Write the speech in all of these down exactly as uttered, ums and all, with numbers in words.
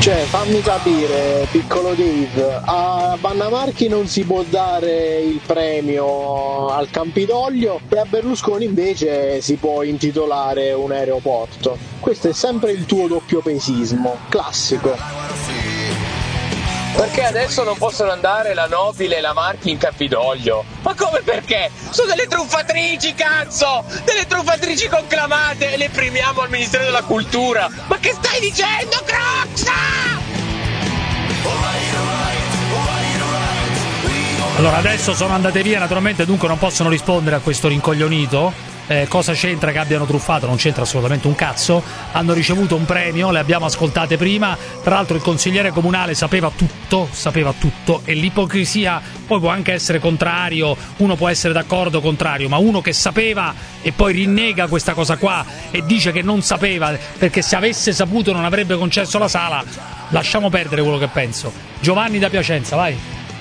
Cioè, fammi capire, piccolo Dave, a Vanna Marchi non si può dare il premio al Campidoglio e a Berlusconi invece si può intitolare un aeroporto. Questo è sempre il tuo doppiopesismo, classico. Perché adesso non possono andare la Nobile e la Marchi in Campidoglio? Ma come perché? Sono delle truffatrici, cazzo! Delle truffatrici conclamate e le premiamo al Ministero della Cultura! Ma che stai dicendo, Crocs? Allora, adesso sono andate via, naturalmente, dunque non possono rispondere a questo rincoglionito. Eh, cosa c'entra che abbiano truffato? Non c'entra assolutamente un cazzo. Hanno ricevuto un premio, le abbiamo ascoltate prima. Tra l'altro il consigliere comunale sapeva tutto, sapeva tutto. E l'ipocrisia poi può anche essere contrario, uno può essere d'accordo o contrario, ma uno che sapeva e poi rinnega questa cosa qua e dice che non sapeva, perché se avesse saputo non avrebbe concesso la sala, lasciamo perdere quello che penso. Giovanni da Piacenza, vai.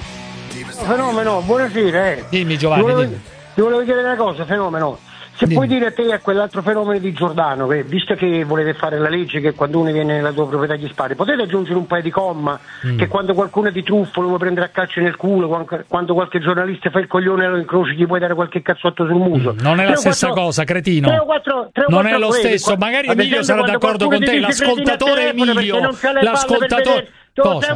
Fenomeno, buonasera. Eh. Dimmi Giovanni, ti volevo, dimmi. Ti volevo chiedere una cosa, Fenomeno. Se Dimmi. puoi dire a te e a quell'altro fenomeno di Giordano, che visto che volete fare la legge che quando uno viene nella tua proprietà gli spari, potete aggiungere un paio di comma mm. che quando qualcuno è di truffa lo vuoi prendere a calcio nel culo, quando qualche giornalista fa il coglione e lo incroci gli puoi dare qualche cazzotto sul muso. Mm. Non è la stessa quattro, cosa, cretino. tre o quattro, tre o non quattro è lo premi, stesso, magari Emilio sarà d'accordo con te, l'ascoltatore Emilio, l'ascoltatore... Cosa?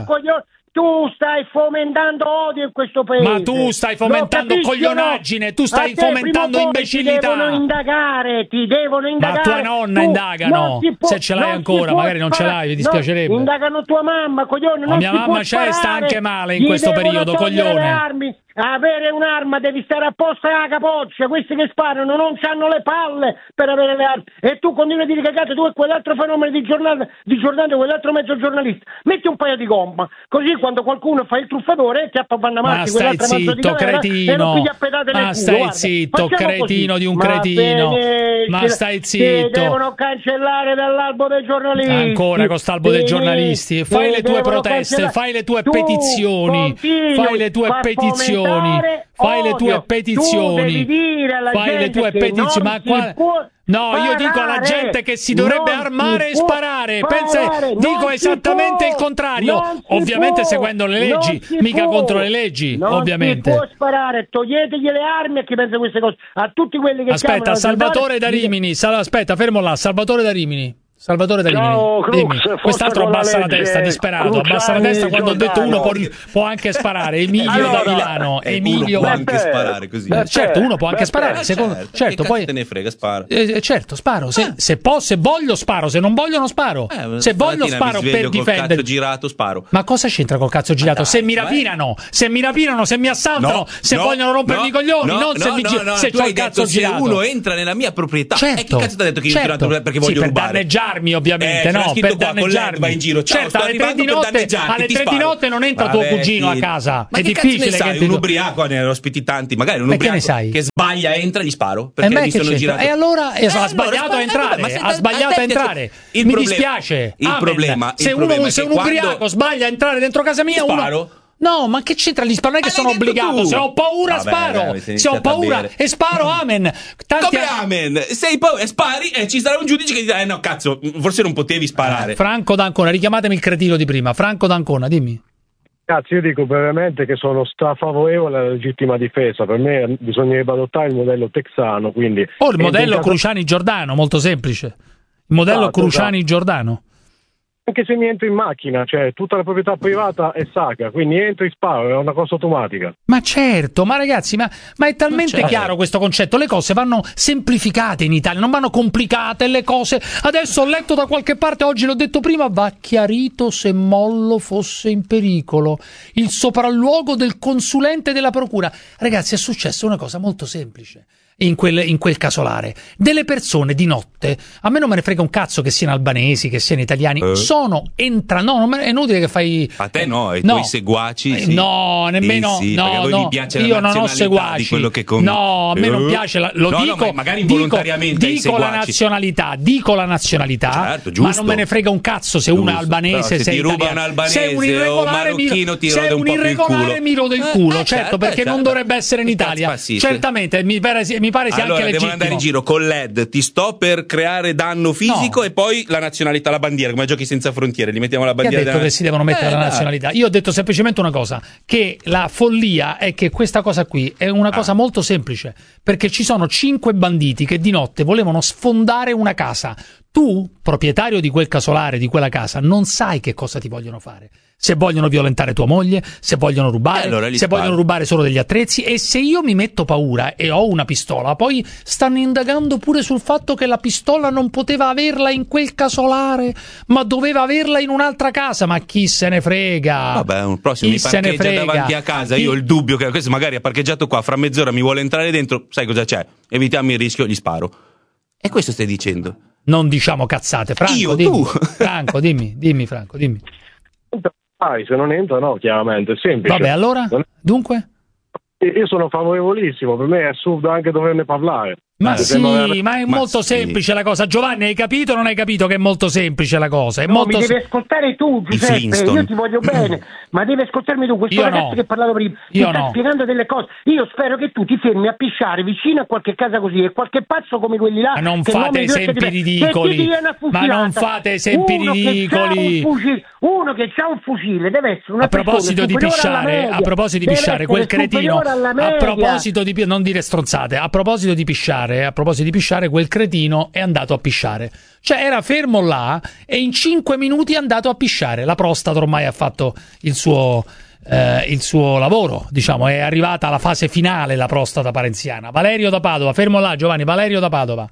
Tu stai fomentando odio in questo paese. Ma tu stai fomentando coglionaggine, tu stai fomentando imbecillità. Ti devono indagare, ti devono indagare. Ma tua nonna tu indagano, può, se ce l'hai ancora, magari non ce l'hai, mi dispiacerebbe. No, indagano tua mamma, coglione. Ma non mia mamma c'è, sta anche male in questo periodo, coglione. Le armi. Avere un'arma devi stare apposta alla capoccia. Questi che sparano non hanno le palle per avere le armi. E tu continui a dire cagate, tu e quell'altro fenomeno di giornata, di giornata, quell'altro mezzo giornalista. Metti un paio di gomma, così quando qualcuno fa il truffatore ti appavvanna Marchi, ma stai zitto, cretino. Ma stai culo, zitto, cretino così. di un ma cretino. bene, ma stai zitto. Ti devono cancellare dall'albo dei giornalisti. Ancora con st'albo dei giornalisti. Fai le tue proteste, fai le tue petizioni. Fai le tue petizioni. Fai le tue petizioni, fai le tue petizioni, ma qua... No, sparare. Io dico alla gente che si dovrebbe non armare e sparare. Pensa, dico esattamente può, il contrario. Ovviamente può, seguendo le leggi, mica può, contro le leggi, non ovviamente. Non si può sparare, toglietegli le armi a chi pensa queste cose. A tutti quelli che aspetta, Salvatore da Rimini, sal- aspetta, fermo là, Salvatore da Rimini. Salvatore da Rimini, no, Crux, quest'altro abbassa la, la testa, disperato, Cruciani, abbassa la testa quando Giordano. Ho detto uno può, può anche sparare. Emilio allora, da Milano, eh, Emilio uno può anche sparare così. Beh, certo, uno può anche beh, sparare. Secondo, certo, certo che poi te ne frega, spara. Eh, certo, sparo. Se, eh. se, po- se voglio sparo, se non voglio non sparo. Eh, se voglio sparo mi per difendere. Cazzo girato, sparo. Ma cosa c'entra col cazzo girato? Dai, se mi rapinano, eh. se mi rapinano, se mi assaltano, no, se no, vogliono rompermi no, i coglioni, no, non no, se mi no, no, se c'ho il cazzo girato. Se uno entra nella mia proprietà, certo, e che cazzo ti ha detto che io certo. entro perché voglio per rubare? danneggiarmi, ovviamente, no, per danneggiarmi. Va in giro. Ciao, certo, alle tre di notte, alle tre di notte non entra tuo cugino a casa. È difficile che sai, un ubriaco ne ospiti tanti, magari un ubriaco che sbaglia entra gli sparo perché mi sono girato. E allora ha sbagliato a entrare, ha sbagliato a entrare. Mi dispiace. Il problema, se uno se un ubriaco sbaglia a entrare dentro casa mia, uno no, ma che c'entra gli sparo? Non è che sono obbligato. Se ho paura, vabbè, sparo. Vabbè, se ho paura e sparo, amen. Tanti come amen? Sei paura e spari e ci sarà un giudice che dirà: eh no, cazzo, forse non potevi sparare. Eh, Franco D'Ancona, richiamatemi il cretino di prima. Franco D'Ancona, dimmi. Cazzo, io dico brevemente che sono strafavorevole alla legittima difesa. Per me bisognerebbe adottare il modello texano. Quindi oh, il modello Cruciani-Giordano, molto semplice. Il modello esatto, Cruciani-Giordano. Esatto. Anche se mi entro in macchina, cioè tutta la proprietà privata è sacra, quindi entro e sparo, è una cosa automatica. Ma certo, ma ragazzi, ma, ma è talmente ma chiaro questo concetto, le cose vanno semplificate in Italia, non vanno complicate le cose. Adesso ho letto da qualche parte, oggi l'ho detto prima, va chiarito se Mollo fosse in pericolo, il sopralluogo del consulente della procura. Ragazzi, è successa una cosa molto semplice. In quel, in quel casolare delle persone di notte, a me non me ne frega un cazzo che siano albanesi, che siano italiani, uh. sono entra no, non me, è inutile che fai a te no, i no. tuoi seguaci sì. no, nemmeno sì, sì, no, no, no. piace io la non ho seguaci quello che com- no, a me uh. non piace la, lo no, dico, no, magari involontariamente dico, dico la nazionalità dico la nazionalità certo, giusto. Ma non me ne frega un cazzo se uno è albanese, se sei ti ruba italiano. un albanese sei un irregolare o marocchino ti rode un po' più il culo mi rode il culo, certo, perché non dovrebbe essere in Italia. Certamente mi mi pare sia allora, anche legittimo. devono andare in giro con l'E D, ti sto per creare danno fisico, No. e poi la nazionalità, la bandiera, come a Giochi senza frontiere, li mettiamo la Chi ha bandiera. detto della- che si devono mettere Eh, la dai. nazionalità? Io ho detto semplicemente una cosa, che la follia è che questa cosa qui è una cosa Ah. molto semplice, perché ci sono cinque banditi che di notte volevano sfondare una casa. Tu, proprietario di quel casolare, di quella casa, non sai che cosa ti vogliono fare. Se vogliono violentare tua moglie, se vogliono rubare, E allora li se spari. vogliono rubare solo degli attrezzi, e se io mi metto paura e ho una pistola, poi stanno indagando pure sul fatto che la pistola non poteva averla in quel casolare, ma doveva averla in un'altra casa. Ma chi se ne frega? Vabbè, un prossimo Chi mi se ne parcheggia frega? davanti a casa. Chi- Io ho il dubbio che questo magari ha parcheggiato qua, fra mezz'ora mi vuole entrare dentro. Sai cosa c'è? Evitiamo il rischio, gli sparo. E questo stai dicendo? Non diciamo cazzate, Franco, Io, dimmi. tu. Franco, dimmi, dimmi Franco, dimmi. Ah, se non entra, no, chiaramente, è semplice. Vabbè, allora? Non- Dunque? Io sono favorevolissimo, per me è assurdo anche doverne parlare. Ma Eh, sì, sembra- ma è Ma molto sì. semplice la cosa. Giovanni, hai capito o non hai capito che è molto semplice la cosa? È No, molto mi se- devi ascoltare tu, I Giuseppe, Flintstone. io ti voglio bene, ma devi ascoltarmi tu, questo Io ragazzo no. che parlava prima, ti Io sta no. spiegando delle cose, io spero che tu ti fermi a pisciare vicino a qualche casa così e qualche pazzo come quelli là, Ma non che fate mi dice esempi che ti- ridicoli. che ti dia una Ma non fucilata. fate esempi Uno che c'ha ridicoli. un fucile- uno che ha un fucile deve essere una A proposito persona di superiore alla pisciare, media. a proposito di Deve pisciare, essere quel cretino, superiore alla a media. proposito di pi- non dire stronzate, a proposito di pisciare, a proposito di pisciare, quel cretino è andato a pisciare. Cioè era fermo là e in cinque minuti è andato a pisciare. La prostata ormai ha fatto il suo eh, il suo lavoro, diciamo, è arrivata alla fase finale la prostata parenziana. Valerio da Padova, fermo là Giovanni, Valerio da Padova.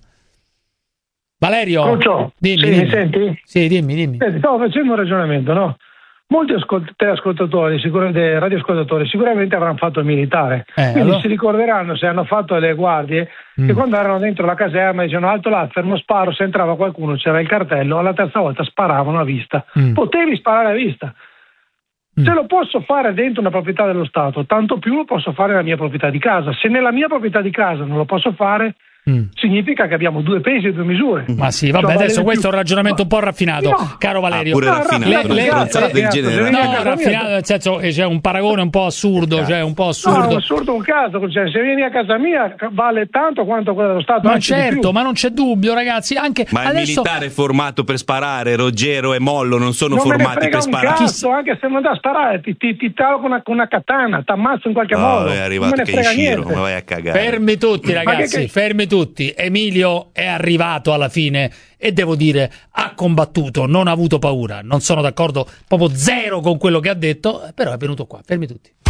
Valerio, Pronto? dimmi, Sì, dimmi. mi senti? Sì, dimmi, dimmi. Senti, stavo facendo un ragionamento, no? Molti ascolt- teleascoltatori, sicuramente, radioascoltatori, sicuramente avranno fatto il militare. Eh, Quindi allora? si ricorderanno, se hanno fatto le guardie, Mm. che quando erano dentro la caserma dicevano alto là, fermo sparo, se entrava qualcuno c'era il cartello, alla terza volta sparavano a vista. Mm. Potevi sparare a vista. Mm. Se lo posso fare dentro una proprietà dello Stato, tanto più lo posso fare nella mia proprietà di casa. Se nella mia proprietà di casa non lo posso fare, Mm. significa che abbiamo due pesi e due misure. Ma sì, vabbè, Cioè, vale adesso di questo è più. un ragionamento un po' raffinato, No. caro Valerio. Ah, pure No, raffinato, le- una le- stronzata le- del ragazzi, genere. devi- No, casa raffinato mia. nel senso che c'è un paragone un po' assurdo, cioè un po' No, assurdo. è assurdo un caso, cioè, se vieni a casa mia vale tanto quanto quello dello Stato. Ma anzi di certo, più. ma non c'è dubbio, ragazzi, anche Ma il adesso militare è formato per sparare, Ruggero e Mollo non sono non me ne formati frega per un sparare. cazzo, anche se non da sparare, ti, ti, ti talo con una, con una katana, ti ammazzo in qualche Oh, modo. è non arrivato me ne che frega Ishiro, niente. ma vai a cagare. fermi tutti, Ma ragazzi, che- che- fermi tutti. Emilio è arrivato alla fine e devo dire ha combattuto, non ha avuto paura. Non sono d'accordo proprio zero con quello che ha detto, però è venuto qua. Fermi tutti.